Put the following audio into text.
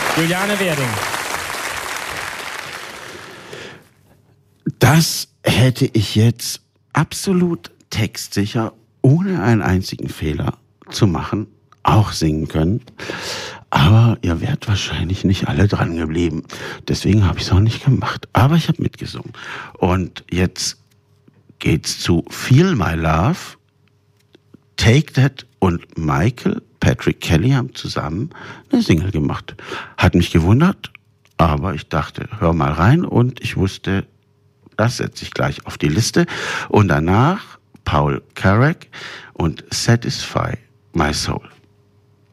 Juliane Werding. Das hätte ich jetzt absolut textsicher, ohne einen einzigen Fehler zu machen, auch singen können. Aber ihr wärt wahrscheinlich nicht alle dran geblieben. Deswegen habe ich es auch nicht gemacht. Aber ich habe mitgesungen. Und jetzt geht's zu Feel My Love. Take That und Michael Patrick Kelly haben zusammen eine Single gemacht. Hat mich gewundert, aber ich dachte, hör mal rein, und ich wusste, das setze ich gleich auf die Liste. Und danach Paul Carrack und Satisfy My Soul.